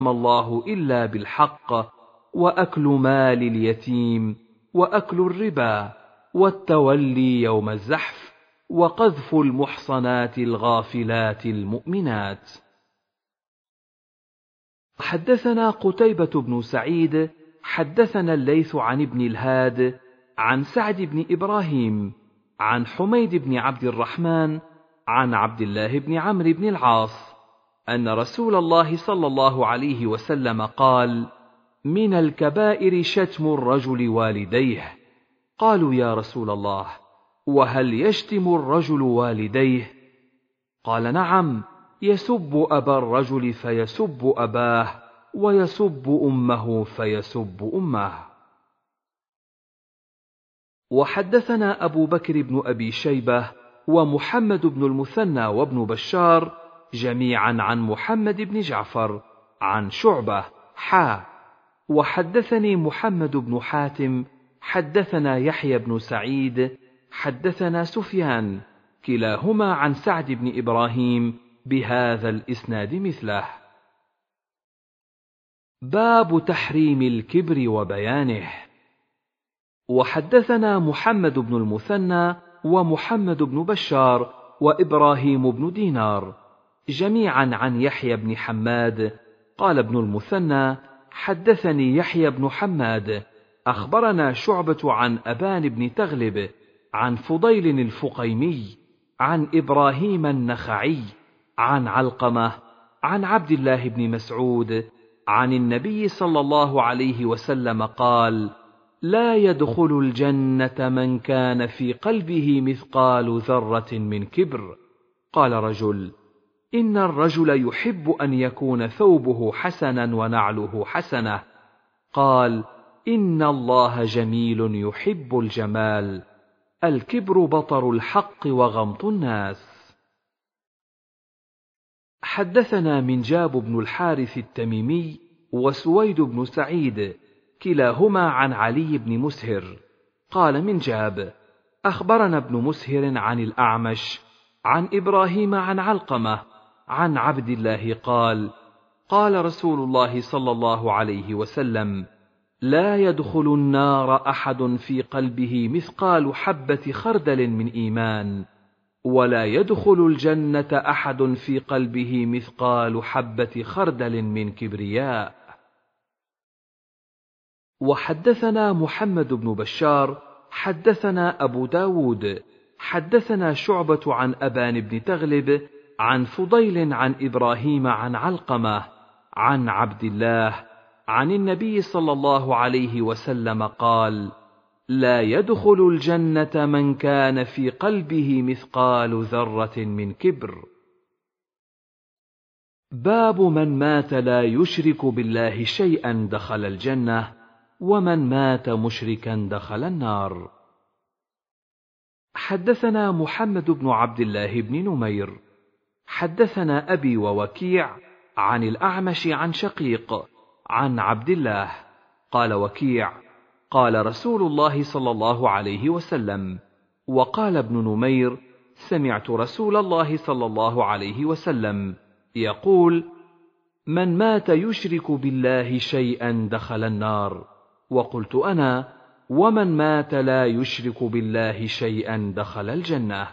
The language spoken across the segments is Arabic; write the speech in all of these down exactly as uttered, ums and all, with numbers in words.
الله إلا بالحق، وأكل مال اليتيم، وأكل الربا، والتولي يوم الزحف، وقذف المحصنات الغافلات المؤمنات. حدثنا قتيبة بن سعيد حدثنا الليث عن ابن الهاد عن سعد بن إبراهيم عن حميد بن عبد الرحمن عن عبد الله بن عمرو بن العاص أن رسول الله صلى الله عليه وسلم قال: من الكبائر شتم الرجل والديه. قالوا: يا رسول الله، وهل يشتم الرجل والديه؟ قال: نعم، يسب أبا الرجل فيسب أباه، ويسب أمه فيسب أمه. وحدثنا أبو بكر بن أبي شيبة ومحمد بن المثنى وابن بشار جميعا عن محمد بن جعفر عن شعبة حا. وحدثني محمد بن حاتم حدثنا يحيى بن سعيد حدثنا سفيان كلاهما عن سعد بن إبراهيم بهذا الإسناد مثله. باب تحريم الكبر وبيانه. وحدثنا محمد بن المثنى ومحمد بن بشار وإبراهيم بن دينار جميعا عن يحيى بن حماد. قال ابن المثنى: حدثني يحيى بن حماد أخبرنا شعبة عن أبان بن تغلب عن فضيل الفقيمي عن إبراهيم النخعي عن علقمة عن عبد الله بن مسعود عن النبي صلى الله عليه وسلم قال: لا يدخل الجنة من كان في قلبه مثقال ذرة من كبر. قال رجل: إن الرجل يحب أن يكون ثوبه حسنا ونعله حسنة. قال: إن الله جميل يحب الجمال. الكبر بطر الحق وغمط الناس. حدثنا منجاب بن الحارث التميمي وسويد بن سعيد كلاهما عن علي بن مسهر. قال منجاب: أخبرنا ابن مسهر عن الأعمش عن إبراهيم عن علقمة عن عبد الله قال: قال رسول الله صلى الله عليه وسلم: لا يدخل النار أحد في قلبه مثقال حبة خردل من إيمان، ولا يدخل الجنة أحد في قلبه مثقال حبة خردل من كبرياء. وحدثنا محمد بن بشار حدثنا أبو داود حدثنا شعبة عن أبان بن تغلب عن فضيل عن إبراهيم عن علقمة عن عبد الله عن النبي صلى الله عليه وسلم قال: لا يدخل الجنة من كان في قلبه مثقال ذرة من كبر. باب من مات لا يشرك بالله شيئا دخل الجنة، ومن مات مشركا دخل النار. حدثنا محمد بن عبد الله بن نمير حدثنا أبي ووكيع عن الأعمش عن شقيق عن عبد الله قال وكيع: قال رسول الله صلى الله عليه وسلم. وقال ابن نمير: سمعت رسول الله صلى الله عليه وسلم يقول: من مات يشرك بالله شيئا دخل النار. وقلت أنا: ومن مات لا يشرك بالله شيئا دخل الجنة.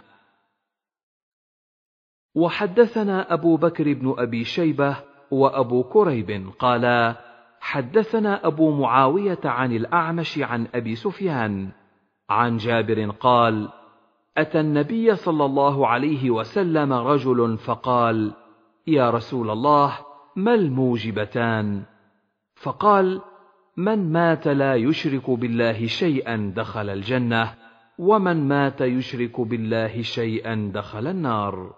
وحدثنا أبو بكر بن أبي شيبة وأبو كريب قالا: حدثنا أبو معاوية عن الأعمش عن أبي سفيان عن جابر قال: أتى النبي صلى الله عليه وسلم رجل فقال: يا رسول الله، ما الموجبتان؟ فقال: من مات لا يشرك بالله شيئا دخل الجنة، ومن مات يشرك بالله شيئا دخل النار.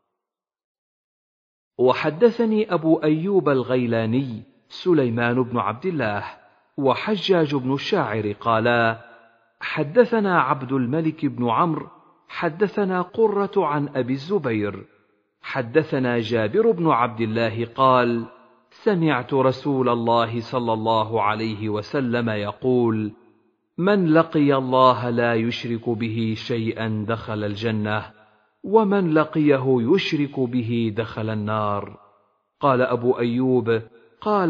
وحدثني أبو أيوب الغيلاني سليمان بن عبد الله وحجاج بن الشاعر قالا: حدثنا عبد الملك بن عمرو حدثنا قرة عن أبي الزبير حدثنا جابر بن عبد الله قال: سمعت رسول الله صلى الله عليه وسلم يقول: من لقي الله لا يشرك به شيئا دخل الجنة، ومن لقيه يشرك به دخل النار. قال أبو أيوب: قال